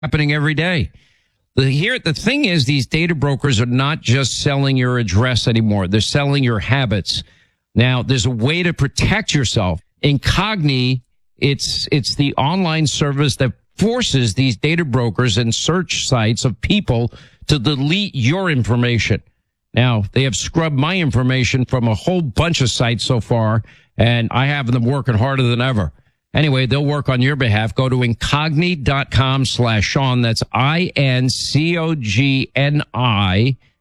happening every day. The thing is, these data brokers are not just selling your address anymore. They're selling your habits. Now, there's a way to protect yourself. Incogni, it's the online service that forces these data brokers and search sites of people to delete your information. Now, they have scrubbed my information from a whole bunch of sites so far, and I have them working harder than ever. Anyway, they'll work on your behalf. Go to incogni.com/Sean. That's INCOGNI